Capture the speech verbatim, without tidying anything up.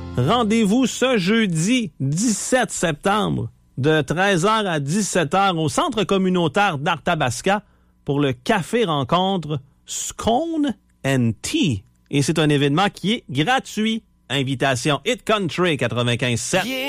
Rendez-vous ce jeudi dix-sept septembre de treize heures à dix-sept heures au Centre communautaire d'Arthabasca pour le Café Rencontre Scone and Tea. Et c'est un événement qui est gratuit. Invitation Hit Country quatre-vingt-quinze sept. Yeah.